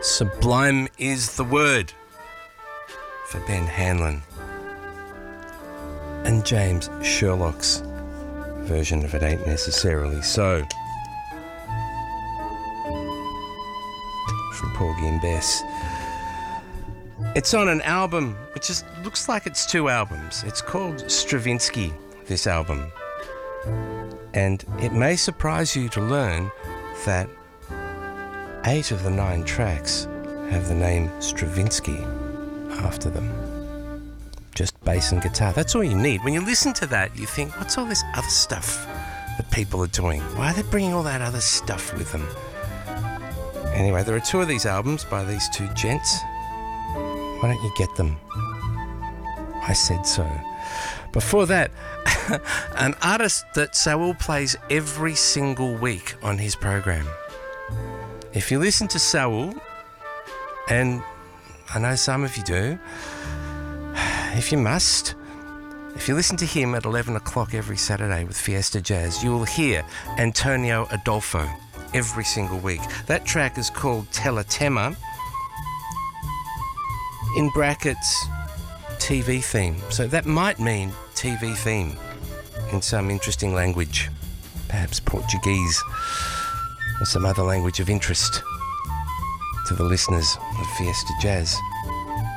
Sublime is the word for Ben Hanlon and James Sherlock's version of It Ain't Necessarily So from Porgy and Bess. It's on an album which just looks like it's two albums. It's called Stravinsky, this album. And it may surprise you to learn that 8 of the 9 tracks have the name Stravinsky after them. Just bass and guitar. That's all you need. When you listen to that, you think, what's all this other stuff that people are doing? Why are they bringing all that other stuff with them? Anyway, there are 2 of these albums by these 2 gents. Why don't you get them? I said so. Before that, an artist that Saul plays every single week on his program. If you listen to Saul, and I know some of you do, if you listen to him at 11 o'clock every Saturday with Fiesta Jazz, you will hear Antonio Adolfo every single week. That track is called Teletema, in brackets, TV theme. So that might mean TV theme in some interesting language, perhaps Portuguese or some other language of interest to the listeners of Fiesta Jazz.